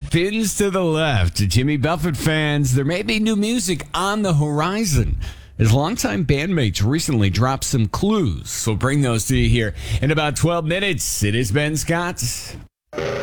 Spins to the left. Jimmy Buffett fans, there may be new music on the horizon. His longtime bandmates recently dropped some clues. We'll bring those to you here in about 12 minutes. It is Ben Scott.